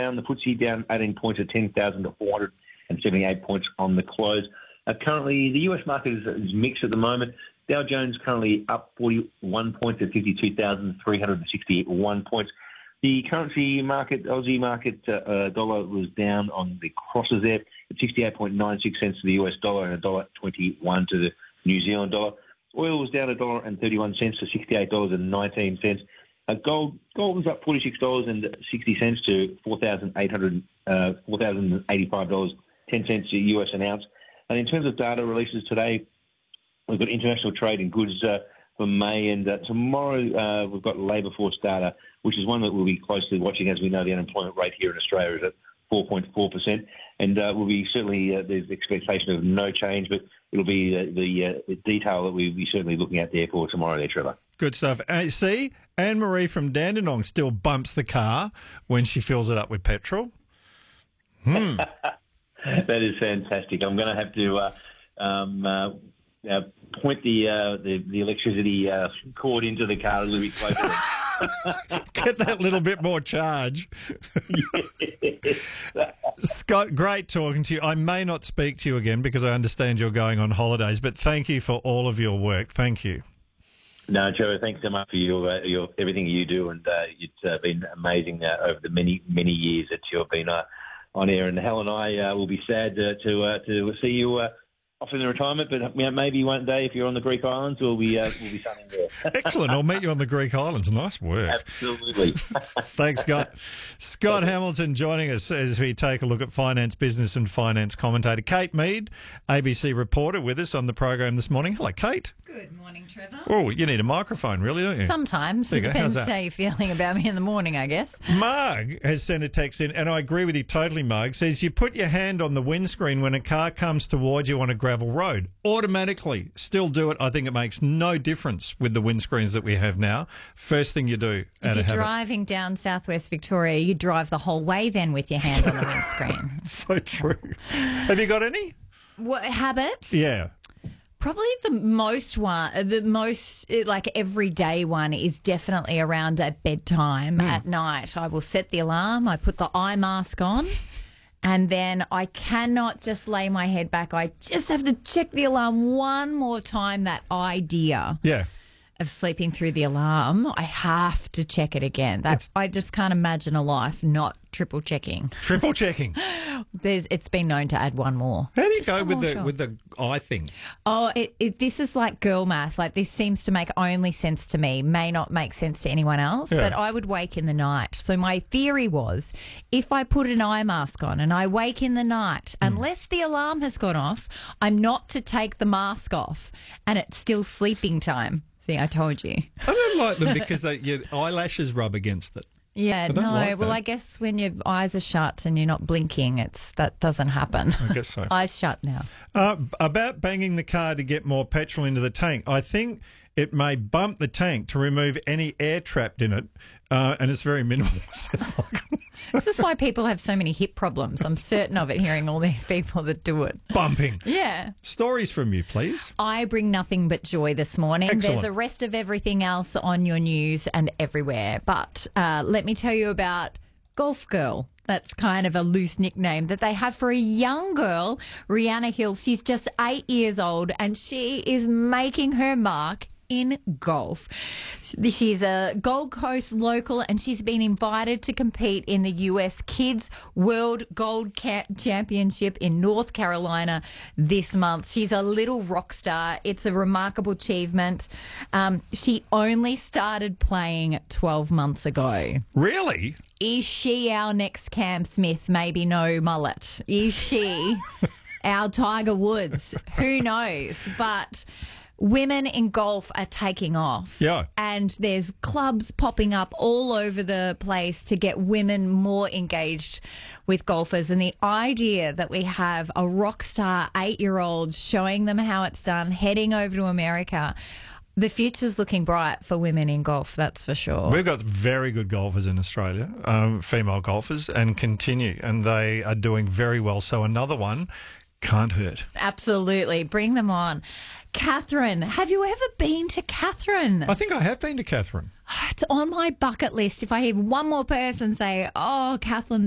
down. The FTSE down 18 points at 10,478 points on the close. Currently, the US market is mixed at the moment. Dow Jones currently up 41 points at 52,361 points. The currency market, Aussie market, dollar was down on the crosses there at 68.96 cents to the US dollar and $1.21 to the New Zealand dollar. Oil was down $1.31 to $68.19. Gold was up $46.60 to $4,085.10 US an ounce. And in terms of data releases today, we've got international trade in goods for May, and tomorrow we've got labour force data, which is one that we'll be closely watching. As we know, the unemployment rate here in Australia is at 4.4%, and will be certainly there's expectation of no change, but it'll be the detail that we'll be certainly looking at there for tomorrow there, Trevor. Good stuff. See, Anne-Marie from Dandenong still bumps the car when she fills it up with petrol. That is fantastic. I'm going to have to point the electricity cord into the car a little bit closer. Get that little bit more charge. Scott, great talking to you. I may not speak to you again because I understand you're going on holidays, but thank you for all of your work. Thank you. No, Trevor, thanks so much for your everything you do, and it's been amazing over the many years that you've been on air. And Hal and I will be sad to see you off in the retirement, but maybe one day if you're on the Greek Islands, we'll be sunning there. Excellent. I'll meet you on the Greek Islands. Nice work. Absolutely. Thanks, Scott. Scott Hamilton joining us as we take a look at finance, business and finance commentator. Kate Mead, ABC reporter, with us on the program this morning. Hello, Kate. Good morning, Trevor. Oh, you need a microphone, really, don't you? Sometimes. It depends how you're feeling about me in the morning, I guess. Marg has sent a text in, and I agree with you totally, Marg. Says you put your hand on the windscreen when a car comes towards you on a gravel road. Automatically. Still do it. I think it makes no difference with the windscreens that we have now. First thing you do. If you're driving down southwest Victoria, you drive the whole way then with your hand on the windscreen. So true. Have you got any? What habits? Yeah. Probably the most like everyday one is definitely around at bedtime at night. I will set the alarm. I put the eye mask on. And then I cannot just lay my head back. I just have to check the alarm one more time. That idea of sleeping through the alarm, I have to check it again. I just can't imagine a life not triple checking. Triple checking. It's been known to add one more. How do you go with the eye thing? Oh, this is like girl math. Like, this seems to make only sense to me. May not make sense to anyone else. But I would wake in the night. So my theory was, if I put an eye mask on and I wake in the night, unless the alarm has gone off, I'm not to take the mask off, and it's still sleeping time. See, I told you. I don't like them because your eyelashes rub against it. Yeah, no. Well, I guess when your eyes are shut and you're not blinking, that doesn't happen. I guess so. Eyes shut now. About banging the car to get more petrol into the tank, I think it may bump the tank to remove any air trapped in it, and it's very minimal. This is why people have so many hip problems. I'm certain of it, hearing all these people that do it. Bumping. Yeah. Stories from you, please. I bring nothing but joy this morning. Excellent. There's a rest of everything else on your news and everywhere. But let me tell you about Golf Girl. That's kind of a loose nickname that they have for a young girl, Rihanna Hill. She's just 8 years old and she is making her mark in golf. She's a Gold Coast local and she's been invited to compete in the US Kids World Gold Championship in North Carolina this month. She's a little rock star. It's a remarkable achievement. She only started playing 12 months ago. Really? Is she our next Cam Smith? Maybe no mullet. Is she our Tiger Woods? Who knows? But women in golf are taking off. Yeah. And there's clubs popping up all over the place to get women more engaged with golfers. And the idea that we have a rock star 8-year-old showing them how it's done, heading over to America, the future's looking bright for women in golf, that's for sure. We've got very good golfers in Australia, female golfers, and they are doing very well. So another one can't hurt. Absolutely. Bring them on. Catherine, have you ever been to Catherine? I think I have been to Catherine. It's on my bucket list. If I hear one more person say, oh, Catherine,